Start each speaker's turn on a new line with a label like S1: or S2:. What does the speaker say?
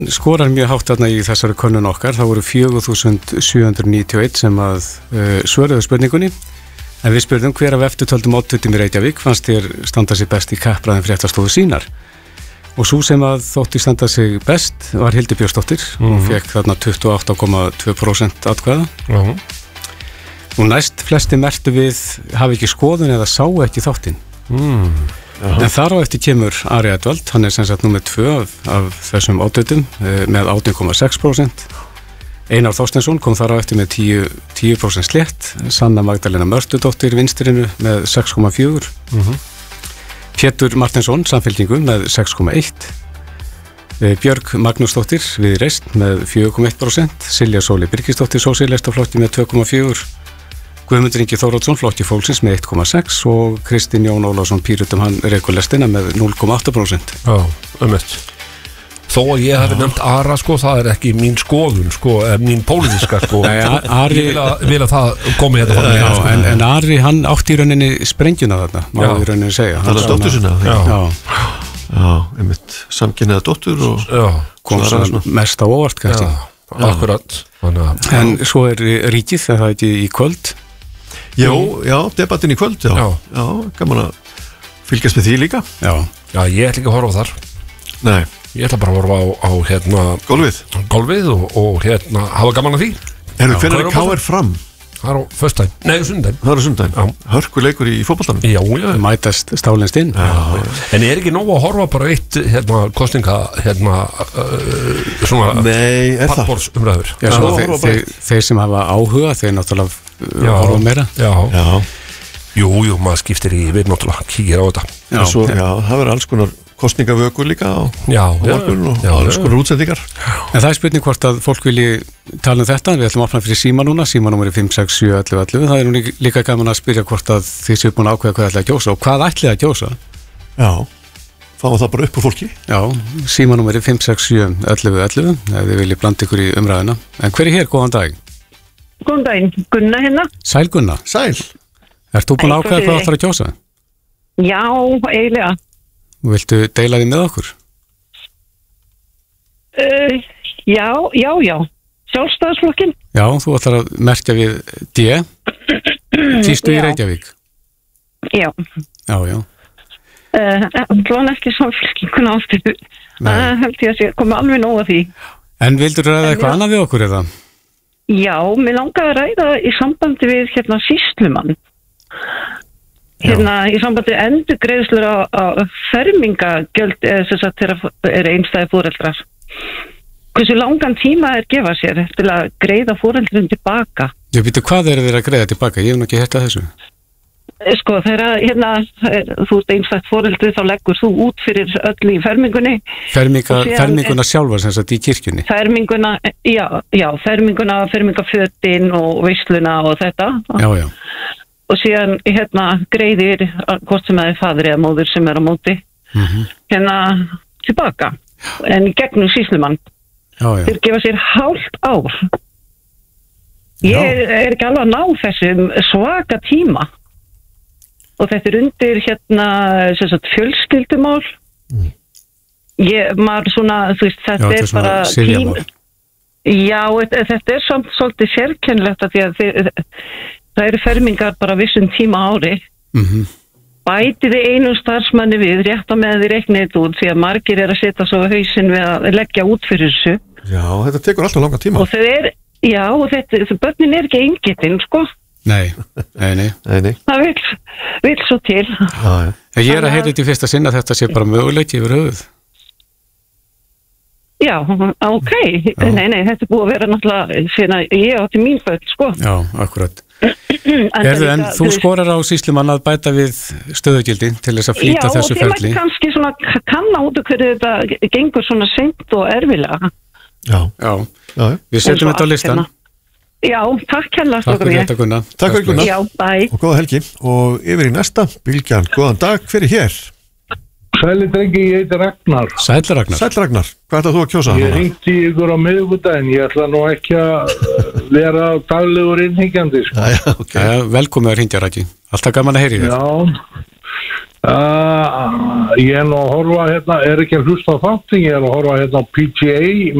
S1: skorar mjög hátt þarna í þessari könnun okkar. Það voru 4.791 sem að svöruðu spurningunni. En við spurðum hver af eftirtöldum oddvitum í Reykjavík fannst þér standa sig best í kappræðum fréttastofu sínar. Og svo sem að þótti standa sig best var Hildur Björnsdóttir. Hún fekk þarna 28,2% atkvæða. Og næst flesti merktu við hafi ekki skoðun eða sá ekki þáttinn. En þar á eftir kemur Ari Edvald, hann sem sagt númer 2 af þessum oddvitum með 18,6%. Einar Þorsteinsson kom þar á eftir með 10% slétt, Sanna Magdalena Mörtudóttir vinstrinu með 6,4%, Pétur Martinsson Samfylkingu með 6,1%, Björg Magnúsdóttir Viðreisn með 4,1%, Silja Sóli Birgisdóttir Sósíalistaflokki með 2,4%, Guðmundur Ingi Þóroddsson flokki fólksins með 1,6% og Kristinn Jón Ólafsson Pírutum hann rekulestina með 0,8%.
S2: Já, Þó að ég hef nefnt Ara, sko, það ekki mín skoðun, sko, mín pólitíska, sko.
S1: Nei, Ari
S2: vil að það komi hérna.
S1: Já, en Ari, hann átti í rauninni sprengjuna þarna, má í rauninni segja.
S3: Það dóttur sinna. Já, einmitt samkynniða dóttur og
S1: kom það mest á óvart, kannski.
S2: Akkurat.
S1: En svo ríkið, það ekki í kvöld.
S3: Já, debattinn í kvöld, já, gaman að fylgjast með því líka.
S2: Já, ég ætla ekki að horfa á þar.
S3: Nei.
S2: Ég ætla bara að horfa á golfið og hafa gaman að því.
S3: Hvernig er KR Fram?
S2: Það er á föstudaginn, nei, sundaginn.
S3: Það er á sundaginn, hörkuleikur í fótboltanum.
S2: Já.
S1: Mætast stálenskt inn.
S2: En ekki nóg að horfa bara eitt kosninga, svona pallborðsumræður.
S1: Þeir sem hafa áhuga, þeir náttúrulega horfa meira.
S2: Já. Jú, maður skiptir í við náttúrulega, kíkir á þetta.
S3: Það verður alls konar kostningavökur líka á morgun og alls konar útsendingar.
S1: En það er spurning hvort að fólk vilji tala þetta. Við ætlum að opna fyrir síma núna, símanúmer er 5671111. Það er nú líka gaman að spyrja hvort að þið séu búin að ákveða hvað ætlaði að kjósa og hvað ætlaði að kjósa.
S3: Já, fáum það bara upp á fólki.
S1: Já, símanúmer er 5671111 ef þið viljið blanda ykkur í umræðina. En hver er hér, góðan dag?
S4: Góðan daginn, Gunna hérna.
S1: Sæl Gunna.
S3: Sæl.
S1: Ert þú búin að ákveða hvað ætlaði að kjósa?
S4: Já, eiginlega.
S1: Viltu deila því með okkur?
S4: Já. Sjálfstæðisflokkin.
S1: Já, þú ætlar að merkja við D. Týstu í Reykjavík.
S4: Já.
S1: Já.
S4: Allan ekki samfélkinguna aftur. Það held ég að sé komið alveg nóg að því.
S1: En vildur ræða eitthvað annað við okkur eða?
S4: Já, mér langaði að ræða í sambandi við sýslumann. Í sambandi endurgreiðslur á fermingagjöld þegar er einstæði foreldrar. Hversu langan tíma gefa sér til að greiða foreldrum tilbaka?
S1: Já, býtu, hvað þeir að greiða tilbaka? Ég hef nú ekki heyrt að þessu.
S4: Sko, þegar þú ert einstætt foreldri þá leggur þú út fyrir öll í fermingunni.
S1: Ferminguna sjálfa sem sagt í kirkjunni?
S4: Ferminguna, fermingafötin og veisluna og þetta.
S1: Já.
S4: Og síðan greiðir hvort sem það er faðir eða móðir sem er á móti tilbaka en í gegnum sýslumann. Þeir gefa sér hálft ár. Ég er ekki alveg að ná þessum svaka tíma og þetta er undir fjölskyldumál. Maður svona, þú veist, þetta er bara tíma. Já, þetta er samt svolítið sérkennilegt að því að það eru fermingar bara vissum tíma ári. Bætiði einu starfsmanni við rétt á með því reiknið út því að margir er að setja svo hausinn við að leggja út fyrir þessu.
S3: Já, þetta tekur alltaf langa tíma.
S4: Og börnin er ekki eingetinn, sko.
S1: Nei.
S4: Það vill svo til.
S1: Ég er að heyra þetta í fyrsta sinn að þetta sé bara möguleiki yfir höfuð.
S4: Já, ok. Nei, þetta er búið að vera náttúrulega síðan ég átti mín börn, sko.
S1: Já, akkurat. En þú skorar á sýslumann að bæta við stöðugildi til þess að flýta þessu ferli. Já, og þeim kannski svona kanna út hverju þetta gengur svona seint og erfilega. Já. Við setjum þetta á listan.
S4: Já, takk hérlega.
S1: Takk fyrir þetta, Gunna.
S3: Takk fyrir Gunna.
S4: Já, bye.
S3: Og góða helgi. Og yfir í næsta, Bylgjan. Góðan dag, hver er hér?
S5: Sæli drengi, ég heiti Ragnar.
S1: Sæll Ragnar.
S3: Hvað ætlað þú að kjósa?
S5: Ég hringdi ykkur á miðvikudaginn. Ég ætla nú ekki að vera daglegur innhyggjandi, sko.
S1: Velkomið að hringja, Raggi. Alltaf gaman að heyri þér.
S5: Já. Ég er nú að horfa hérna, er ekki að hlusta á þátting, ég er að horfa hérna á PGA